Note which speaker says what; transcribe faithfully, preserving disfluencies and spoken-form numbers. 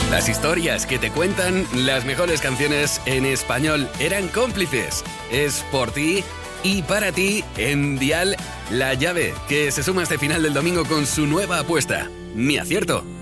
Speaker 1: Las historias que te cuentan las mejores canciones en español eran cómplices. Es por ti y para ti en Dial La Llave, que se suma este final del domingo con su nueva apuesta. Mi acierto.